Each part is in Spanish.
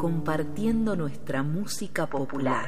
compartiendo nuestra música popular.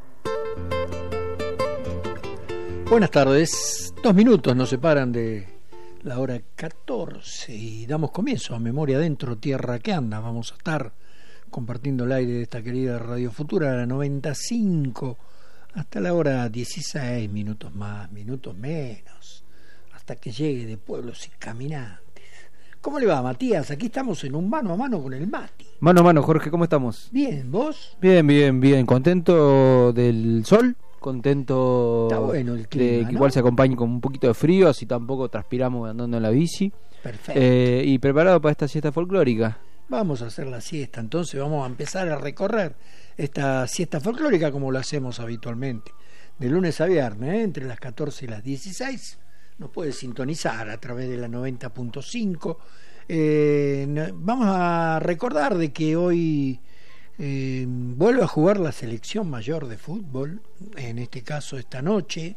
Buenas tardes, 2 minutos nos separan de la hora 14 y damos comienzo a Memoria Adentro, Tierra que Anda. Vamos a estar compartiendo el aire de esta querida Radio Futura, la 95, hasta la hora 16, minutos más, minutos menos, hasta que llegue de Pueblos y Caminantes. ¿Cómo le va, Matías? Aquí estamos en un mano a mano con el Mati. Mano a mano, Jorge, ¿cómo estamos? Bien, ¿vos? Bien, contento del sol, contento. Está bueno el clima, de que ¿no? igual se acompañe con un poquito de frío, así tampoco transpiramos andando en la bici. Perfecto. Y preparado para esta siesta folclórica. Vamos a hacer la siesta, entonces vamos a empezar a recorrer esta siesta folclórica como lo hacemos habitualmente, de lunes a viernes, entre las 14 y las 16. Nos puede sintonizar a través de la 90.5. Vamos a recordar de que hoy vuelve a jugar la selección mayor de fútbol, en este caso esta noche,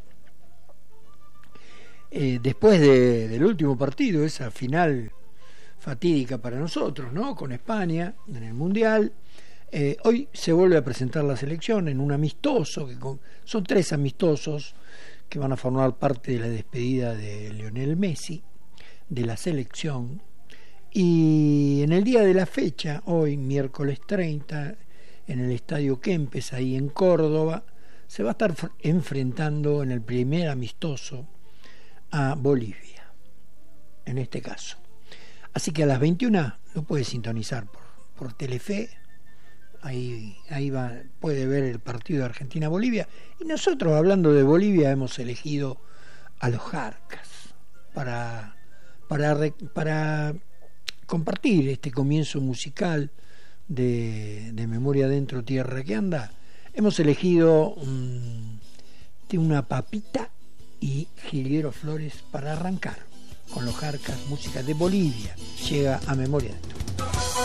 después del último partido, esa final fatídica para nosotros, ¿no?, con España en el Mundial. Hoy se vuelve a presentar la selección en un amistoso, son 3 amistosos que van a formar parte de la despedida de Lionel Messi, de la selección. Y en el día de la fecha, hoy, miércoles 30, en el Estadio Kempes, ahí en Córdoba, se va a estar enfrentando en el primer amistoso a Bolivia, en este caso. Así que a las 21 lo puede sintonizar por Telefe. Ahí puede ver el partido de Argentina-Bolivia. Y nosotros, hablando de Bolivia, hemos elegido a los Jarcas para compartir este comienzo musical de Memoria Adentro, Tierra que Anda. Hemos elegido una papita y Jilguero Flores para arrancar con los Jarcas, música de Bolivia. Llega a Memoria Adentro.